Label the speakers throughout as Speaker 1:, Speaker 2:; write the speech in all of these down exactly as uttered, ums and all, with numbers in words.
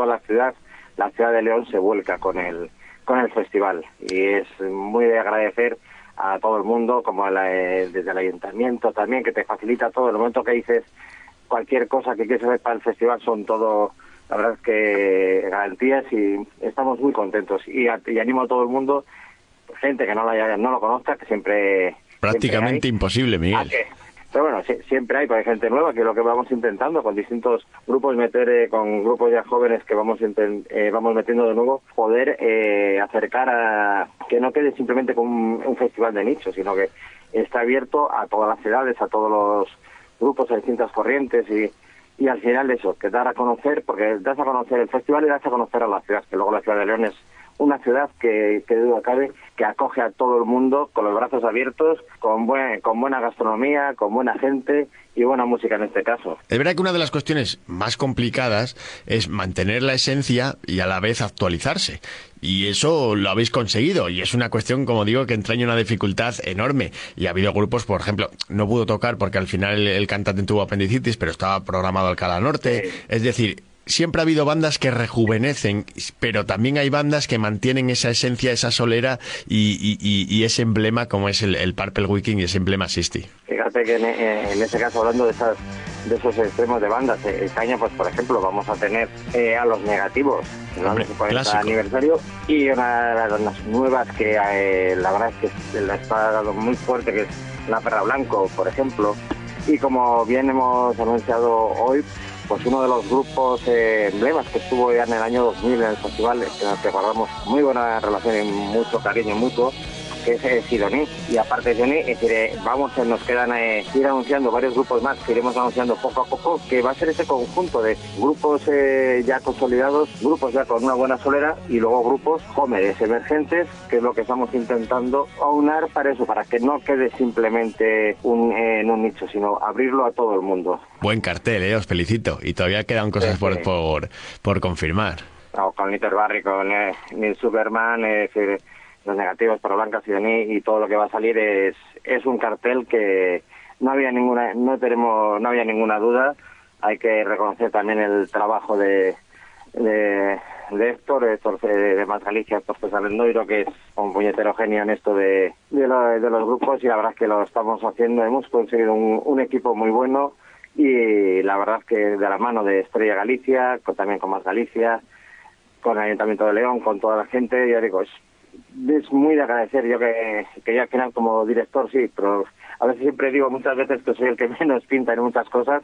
Speaker 1: toda la ciudad, la ciudad de León se vuelca con el con el festival, y es muy de agradecer a todo el mundo, como la, eh, desde el ayuntamiento también, que te facilita todo. El momento que dices cualquier cosa que quieres hacer para el festival son todo, la verdad es que garantías, y estamos muy contentos, y, a, y animo a todo el mundo, gente que no lo, haya, no lo conozca, que siempre...
Speaker 2: Prácticamente
Speaker 1: siempre
Speaker 2: imposible, Miguel.
Speaker 1: Pero bueno, sí, siempre hay, porque hay gente nueva, que es lo que vamos intentando, con distintos grupos, meter eh, con grupos ya jóvenes que vamos intent, eh, vamos metiendo de nuevo, poder eh, acercar a... que no quede simplemente con un, un festival de nicho, sino que está abierto a todas las edades, a todos los grupos, a distintas corrientes, y, y al final eso, que dar a conocer, porque das a conocer el festival y das a conocer a la ciudad, que luego la ciudad de León es una ciudad que, que de duda cabe, que acoge a todo el mundo con los brazos abiertos, con, buen, con buena gastronomía, con buena gente y buena música en este caso.
Speaker 2: Es verdad que una de las cuestiones más complicadas es mantener la esencia y a la vez actualizarse. Y eso lo habéis conseguido, y es una cuestión, como digo, que entraña una dificultad enorme. Y ha habido grupos, por ejemplo, no pudo tocar porque al final el, el cantante tuvo apendicitis, pero estaba programado Alcalá Norte. Sí. Es decir, siempre ha habido bandas que rejuvenecen, pero también hay bandas que mantienen esa esencia, esa solera y, y, y, y ese emblema, como es el, el Purple Viking y ese emblema Sisti.
Speaker 1: Fíjate que en, en ese caso, hablando de esas de esos extremos de bandas, este año, pues por ejemplo, vamos a tener eh, a Los Negativos, ¿no?
Speaker 2: Hombre,
Speaker 1: su cuarenta
Speaker 2: clásico.
Speaker 1: Aniversario, y una de las nuevas que eh, la verdad es que la está dando muy fuerte, que es La Perra Blanco, por ejemplo. Y como bien hemos anunciado hoy, pues uno de los grupos eh, emblemas que estuvo ya en el año dos mil en el festival, en el que guardamos muy buena relación y mucho cariño mutuo, que es eh, Sidoní. Y aparte de Sidoní, es decir, eh, vamos, eh, nos quedan eh, ir anunciando varios grupos más que iremos anunciando poco a poco, que va a ser ese conjunto de grupos eh, ya consolidados, grupos ya con una buena solera, y luego grupos jóvenes, emergentes, que es lo que estamos intentando aunar para eso, para que no quede simplemente un, eh, en un nicho, sino abrirlo a todo el mundo.
Speaker 2: Buen cartel, eh, os felicito. Y todavía quedan cosas sí, por, sí. por por confirmar.
Speaker 1: No, con Little Barry, con eh, Neil Superman, eh, eh, Los Negativos, Perra Blanca, Sidoní, y todo lo que va a salir es es un cartel que no había ninguna no tenemos no había ninguna duda. Hay que reconocer también el trabajo de de, de Héctor, Héctor de Más Galicia, Héctor César Lendoiro, que es un puñetero genio en esto de de, lo, de los grupos, y la verdad es que lo estamos haciendo. Hemos conseguido un, un equipo muy bueno, y la verdad es que de la mano de Estrella Galicia, con, también con Más Galicia, con el Ayuntamiento de León, con toda la gente, ya digo, es es muy de agradecer. Yo que, que yo al final como director sí, pero a veces siempre digo muchas veces que soy el que menos pinta en muchas cosas,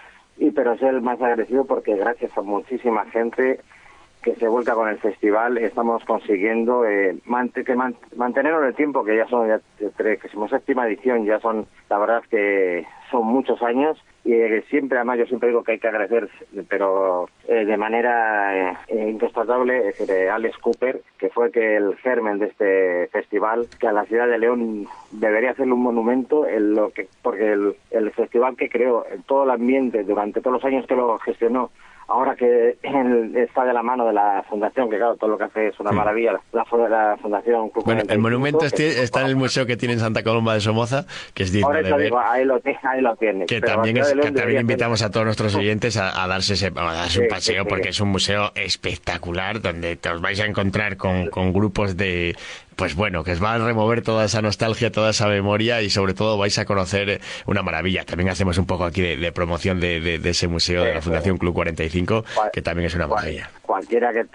Speaker 1: y pero soy el más agradecido porque gracias a muchísima gente que se vuelca con el festival estamos consiguiendo eh, mant que man mantenerlo en el tiempo, que ya son, ya, que somos séptima edición, ya son, la verdad es que son muchos años, y eh, siempre, además yo siempre digo que hay que agradecer, pero eh, de manera eh, inconstatable, es decir, Alex Cooper, que fue que el germen de este festival, que a la ciudad de León debería hacerle un monumento, en lo que porque el, el festival que creó, en todo el ambiente, durante todos los años que lo gestionó, ahora que él está de la mano de la fundación, que claro, todo lo que hace es una maravilla, la, la fundación Club
Speaker 2: Bueno, el monumento
Speaker 1: que,
Speaker 2: está, está en el museo que tiene en Santa Coloma de Somoza, que es digno
Speaker 1: ahora
Speaker 2: de ver.
Speaker 1: Digo, ahí, lo, ahí lo tienes.
Speaker 2: Que también, es, que también invitamos a todos nuestros oyentes a, a darse, ese, a darse sí, un paseo, sí, sí, porque es un museo espectacular, donde te os vais a encontrar con, con grupos de... Pues bueno, que os va a remover toda esa nostalgia, toda esa memoria, y sobre todo vais a conocer una maravilla. También hacemos un poco aquí de, de promoción de, de, de ese museo de la Fundación Club cuarenta y cinco, que también es una maravilla.
Speaker 1: Cualquiera que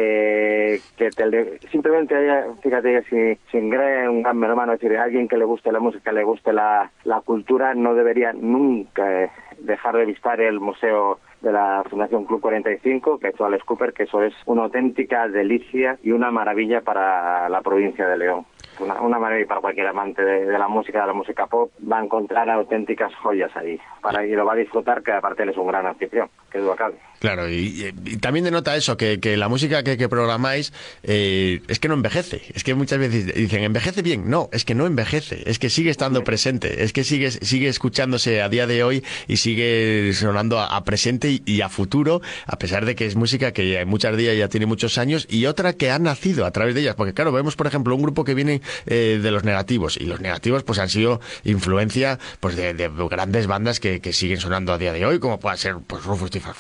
Speaker 1: te, eh, que te simplemente haya, fíjate, si, si ingrese un gran melómano, es decir, alguien que le guste la música, le guste la, la cultura, no debería nunca dejar de visitar el museo de la Fundación Club cuarenta y cinco, que ha hecho Alex Cooper, que eso es una auténtica delicia y una maravilla para la provincia de León. Una, una maravilla para cualquier amante de, de la música, de la música pop, va a encontrar auténticas joyas ahí, para, y lo va a disfrutar, que aparte él es un gran anfitrión, que duda cabe.
Speaker 2: Claro, y, y también denota eso, que, que la música que, que programáis eh, es que no envejece. Es que muchas veces dicen, ¿envejece bien? No, es que no envejece, es que sigue estando presente, es que sigue, sigue escuchándose a día de hoy y sigue sonando a, a presente y, y a futuro, a pesar de que es música que en muchas días ya tiene muchos años, y otra que ha nacido a través de ellas. Porque claro, vemos por ejemplo un grupo que viene eh, de Los Negativos, y Los Negativos pues han sido influencia pues de, de grandes bandas que, que siguen sonando a día de hoy, como pueda ser pues Rufus the Fat Fly, o como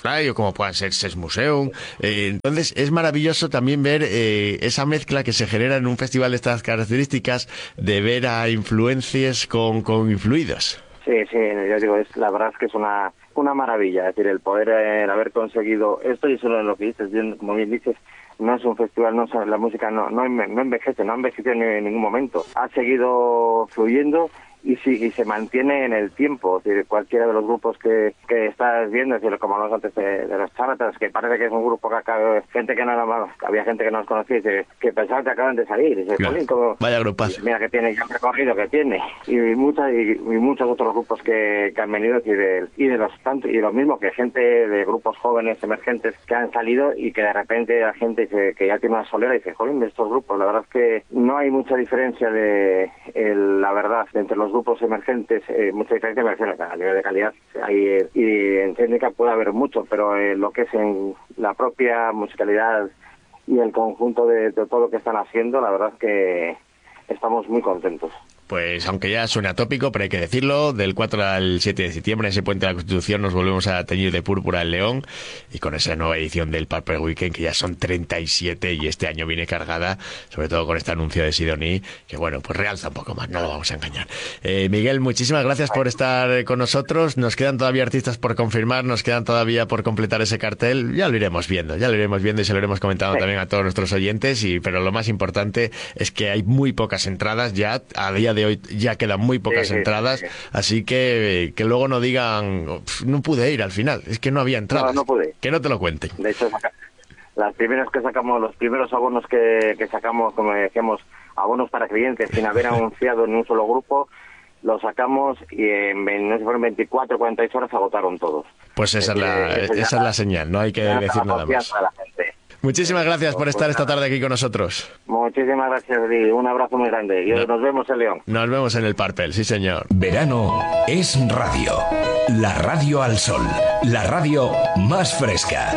Speaker 2: como puedan ser Ses Museum. Eh, entonces es maravilloso también ver eh, esa mezcla que se genera en un festival de estas características, de ver a influencias con, con influidos.
Speaker 1: Sí, sí, yo digo, es la verdad es que es una una maravilla, es decir, el poder eh, el haber conseguido esto, y eso es lo que dices, bien, como bien dices, no es un festival, no la música no no, no envejece, no envejece en, en ningún momento, ha seguido fluyendo y sí, y se mantiene en el tiempo, es decir, cualquiera de los grupos que, que estás viendo, es decir, como hablamos antes de, de los charlatans, que parece que es un grupo que acaba, gente que no había gente que no nos conocía, que, que pensaba que acaban de salir, y dice,
Speaker 2: claro.
Speaker 1: como,
Speaker 2: vaya grupazo.
Speaker 1: Mira que tiene ya un recorrido que tiene, y, y muchas y, y muchos otros grupos que, que han venido, y de, y de los tantos, y lo mismo que gente de grupos jóvenes emergentes que han salido, y que de repente la gente que, que ya tiene una solera y dice, joder, de estos grupos, la verdad es que no hay mucha diferencia de el, la verdad entre los grupos emergentes, eh, mucha diferencia emergente a nivel de calidad hay, eh, y en técnica puede haber mucho, pero eh, lo que es en la propia musicalidad y el conjunto de, de todo lo que están haciendo, la verdad es que estamos muy contentos.
Speaker 2: Pues aunque ya suena tópico, pero hay que decirlo, del cuatro al siete de septiembre, en ese Puente de la Constitución, nos volvemos a teñir de púrpura el León, y con esa nueva edición del Purple Weekend, que ya son treinta y siete, y este año viene cargada, sobre todo con este anuncio de Sidoní, que bueno, pues realza un poco más, no lo vamos a engañar. Eh, Miguel, muchísimas gracias por estar con nosotros, nos quedan todavía artistas por confirmar, nos quedan todavía por completar ese cartel, ya lo iremos viendo, ya lo iremos viendo y se lo iremos comentando sí. también a todos nuestros oyentes, y pero lo más importante es que hay muy pocas entradas ya, a día de hoy ya quedan muy pocas sí, sí, entradas, sí, sí. así que que luego no digan, no pude ir al final, es que no había entradas.
Speaker 1: No, no pude.
Speaker 2: Que no te lo cuenten.
Speaker 1: De hecho, las primeras que sacamos, los primeros abonos que, que sacamos, como decíamos, abonos para clientes, sin haber anunciado en un solo grupo, los sacamos y en, no sé si fueron veinticuatro, cuarenta y ocho horas agotaron todos.
Speaker 2: Pues esa es, es la, esa ya, es la señal, no hay que decir nada más. A la gente. Muchísimas gracias por estar esta tarde aquí con nosotros.
Speaker 1: Muchísimas gracias, Ri. Un abrazo muy grande. Y no. nos vemos en León.
Speaker 2: Nos vemos en el Purple, sí señor.
Speaker 3: Verano es radio. La radio al sol. La radio más fresca.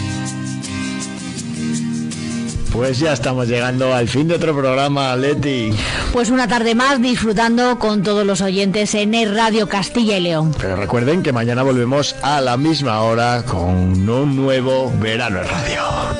Speaker 2: Pues ya estamos llegando al fin de otro programa, Leti.
Speaker 4: Pues una tarde más disfrutando con todos los oyentes en el Radio Castilla y León.
Speaker 2: Pero recuerden que mañana volvemos a la misma hora con un nuevo Verano en Radio.